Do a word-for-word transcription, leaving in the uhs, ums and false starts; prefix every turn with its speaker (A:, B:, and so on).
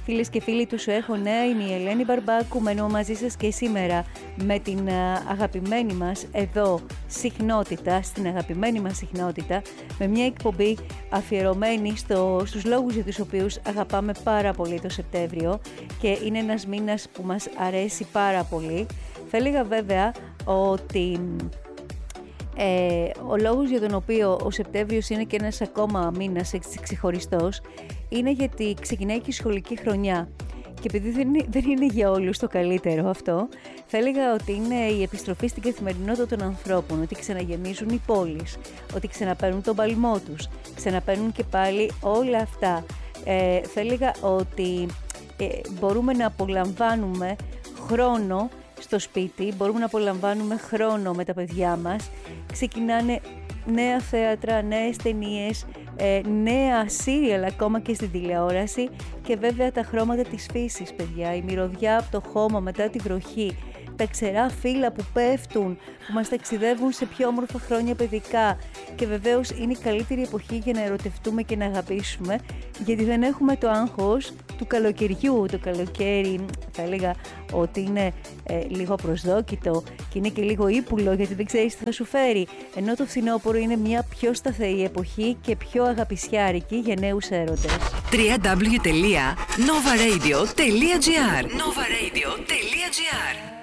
A: Φίλες και φίλοι του Σου Έχω Νέα, είμαι η Ελένη Μπαρμπάκου. Μένω μαζί σας και σήμερα με την αγαπημένη μας εδώ συχνότητα, στην αγαπημένη μας συχνότητα, με μια εκπομπή αφιερωμένη στο, στους λόγους για τους οποίους αγαπάμε πάρα πολύ το Σεπτέμβριο και είναι ένας μήνας που μας αρέσει πάρα πολύ. Θα έλεγα βέβαια ότι ε, ο λόγος για τον οποίο ο Σεπτέμβριος είναι και ένας ακόμα μήνας ξεχωριστός είναι γιατί ξεκινάει και η σχολική χρονιά. Και επειδή δεν είναι, δεν είναι για όλους το καλύτερο αυτό, θα έλεγα ότι είναι η επιστροφή στην καθημερινότητα των ανθρώπων, ότι ξαναγεμίζουν οι πόλεις, ότι ξαναπαίρνουν τον παλμό τους, ξαναπαίρνουν και πάλι όλα αυτά. Ε, θα έλεγα ότι ε, μπορούμε να απολαμβάνουμε χρόνο στο σπίτι, μπορούμε να απολαμβάνουμε χρόνο με τα παιδιά μας, ξεκινάνε νέα θέατρα, νέες ταινίες, ε, νέα σύριαλ ακόμα και στην τηλεόραση και βέβαια τα χρώματα της φύσης, παιδιά, η μυρωδιά από το χώμα μετά τη βροχή, τα ξερά φύλλα που πέφτουν, που μας ταξιδεύουν σε πιο όμορφα χρόνια παιδικά και βεβαίως είναι η καλύτερη εποχή για να ερωτευτούμε και να αγαπήσουμε, γιατί δεν έχουμε το άγχος του καλοκαιριού. Το καλοκαίρι θα έλεγα ότι είναι ε, λίγο προσδόκητο και είναι και λίγο ύπουλο, γιατί δεν ξέρεις τι θα σου φέρει, ενώ το φθινόπωρο είναι μια πιο σταθερή εποχή και πιο αγαπησιάρικη για νέους έρωτες.
B: double-u double-u double-u τελεία nova radio τελεία gr nova radio τελεία gr